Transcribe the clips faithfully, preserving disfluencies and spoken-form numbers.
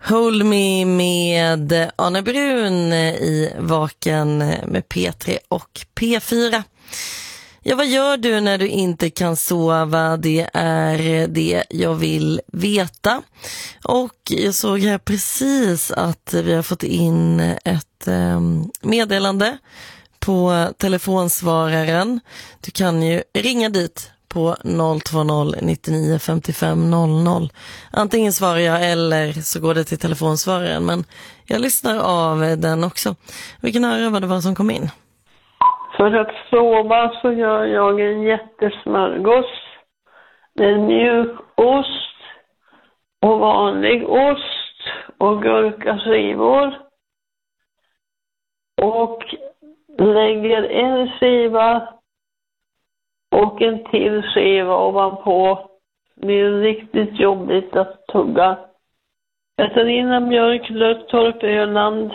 Hold Me med Anne Brun i Vaken med P tre och P fyra. Ja, vad gör du när du inte kan sova? Det är det jag vill veta. Och jag såg här precis att vi har fått in ett eh, meddelande på telefonsvararen. Du kan ju ringa dit på noll två noll nittionio femtiofem noll noll. Antingen svarar jag eller så går det till telefonsvararen. Men jag lyssnar av den också. Vi kan höra vad det var som kom in. För att sova så gör jag en jättesmörgås med mjuk ost och vanlig ost och gurkaskivor. Och lägger en skiva och en till skiva ovanpå. Det blir riktigt jobbigt att tugga. Katarina Björk, Löttorp, Öland.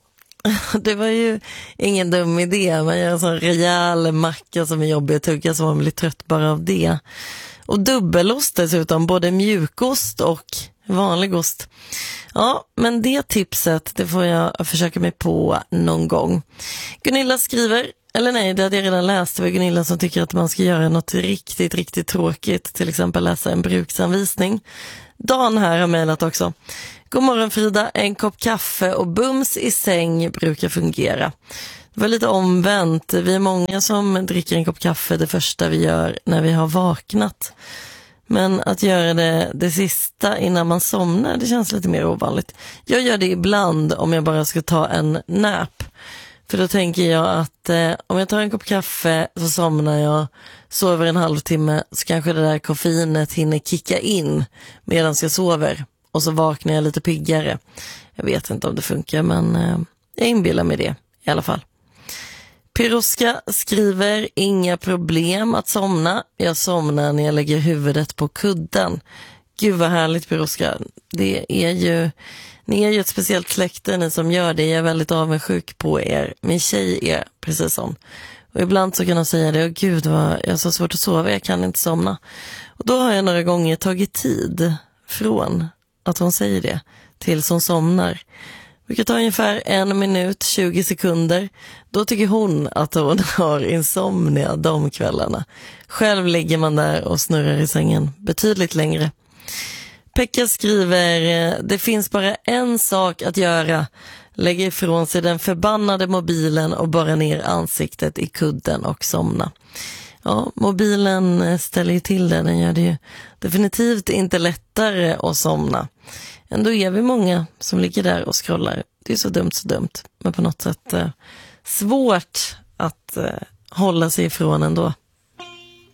Det var ju ingen dum idé. Man gör en sån rejäl macka som är jobbig att tugga så man blir trött bara av det. Och dubbelost dessutom, både mjukost och vanlig ost. Ja, men det tipset, det får jag försöka mig på någon gång. Gunilla skriver, eller nej, det hade jag redan läst. Det var Gunilla som tycker att man ska göra något riktigt, riktigt tråkigt. Till exempel läsa en bruksanvisning. Dan här har mejlat också. God morgon Frida, en kopp kaffe och bums i säng brukar fungera. Det var lite omvänt. Vi är många som dricker en kopp kaffe det första vi gör när vi har vaknat. Men att göra det det sista innan man somnar, det känns lite mer ovanligt. Jag gör det ibland om jag bara ska ta en nap. För då tänker jag att eh, om jag tar en kopp kaffe så somnar jag, sover en halvtimme, så kanske det där koffeinet hinner kicka in medan jag sover. Och så vaknar jag lite piggare. Jag vet inte om det funkar, men eh, jag inbillar mig det i alla fall. Piroska skriver, inga problem att somna. Jag somnar när jag lägger huvudet på kudden. Gud vad härligt Piroska. Det är ju, ni är ju ett speciellt släkte ni som gör det. Jag är väldigt avundsjuk på er. Min tjej är precis sån. Och ibland så kan hon säga det, åh gud vad jag har så svårt att sova, jag kan inte somna. Och då har jag några gånger tagit tid från att hon säger det tills hon somnar. Vi kan ta ungefär en minut, tjugo sekunder. Då tycker hon att hon har insomnia de kvällarna. Själv ligger man där och snurrar i sängen betydligt längre. Pekka skriver, det finns bara en sak att göra. Lägga ifrån sig den förbannade mobilen och borra ner ansiktet i kudden och somna. Ja, mobilen ställer ju till det. Den gör det ju definitivt inte lättare att somna. Ändå är vi många som ligger där och scrollar. Det är så dumt, så dumt. Men på något sätt eh, svårt att eh, hålla sig ifrån ändå.